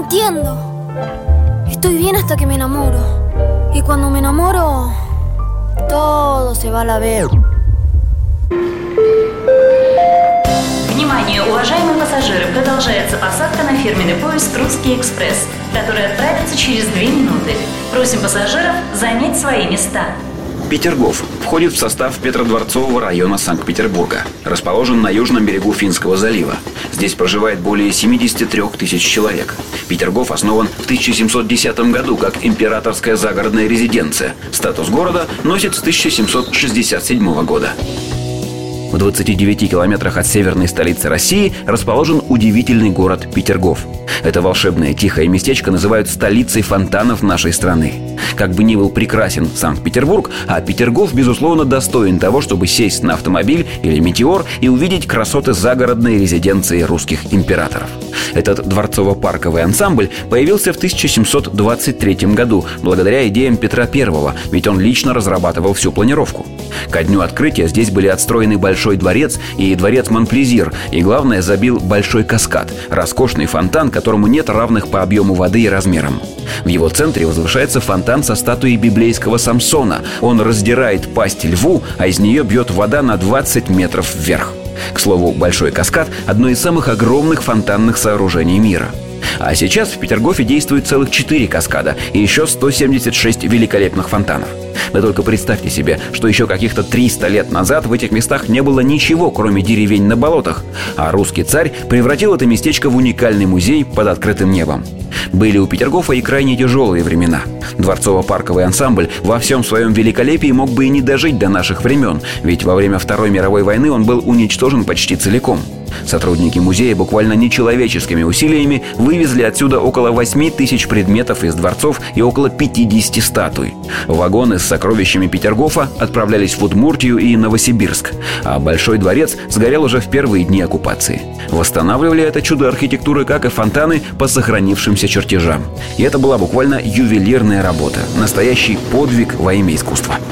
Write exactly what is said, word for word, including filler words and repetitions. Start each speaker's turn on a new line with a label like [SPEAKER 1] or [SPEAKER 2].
[SPEAKER 1] entiendo. Estoy bien hasta que me enamoro. Y cuando me enamoro, todo se va a la vez.
[SPEAKER 2] Внимание, уважаемые пассажиры! Продолжается посадка на фирменный поезд «Русский экспресс», который отправится через две минуты. Просим пассажиров занять свои места.
[SPEAKER 3] Петергоф входит в состав Петродворцового района Санкт-Петербурга. Расположен на южном берегу Финского залива. Здесь проживает более семидесяти трёх тысяч человек. Петергоф основан в тысяча семьсот десятом году как императорская загородная резиденция. Статус города носит с тысяча семьсот шестьдесят седьмого года. В двадцати девяти километрах от северной столицы России расположен удивительный город Петергоф. Это волшебное тихое местечко называют столицей фонтанов нашей страны. Как бы ни был прекрасен Санкт-Петербург, а Петергоф, безусловно, достоин того, чтобы сесть на автомобиль или метеор и увидеть красоты загородной резиденции русских императоров. Этот дворцово-парковый ансамбль появился в тысяча семьсот двадцать третьем году благодаря идеям Петра Первого, ведь он лично разрабатывал всю планировку. Ко дню открытия здесь были отстроены Большой дворец и дворец Монплезир, и, главное, забил Большой каскад – роскошный фонтан, которому нет равных по объему воды и размерам. В его центре возвышается фонтан со статуей библейского Самсона. Он раздирает пасть льву, а из нее бьет вода на двадцать метров вверх. К слову, Большой каскад – одно из самых огромных фонтанных сооружений мира. А сейчас в Петергофе действует целых четыре каскада и еще сто семьдесят шесть великолепных фонтанов. Вы только представьте себе, что еще каких-то триста лет назад в этих местах не было ничего, кроме деревень на болотах, а русский царь превратил это местечко в уникальный музей под открытым небом. Были у Петергофа и крайне тяжелые времена. Дворцово-парковый ансамбль во всем своем великолепии мог бы и не дожить до наших времен, ведь во время Второй мировой войны он был уничтожен почти целиком. Сотрудники музея буквально нечеловеческими усилиями вывезли отсюда около восьми тысяч предметов из дворцов и около пятидесяти статуй. Вагоны с сокровищами Петергофа отправлялись в Удмуртию и Новосибирск, а Большой дворец сгорел уже в первые дни оккупации. Восстанавливали это чудо архитектуры, как и фонтаны, по сохранившимся чертежам. И это была буквально ювелирная работа, настоящий подвиг во имя искусства.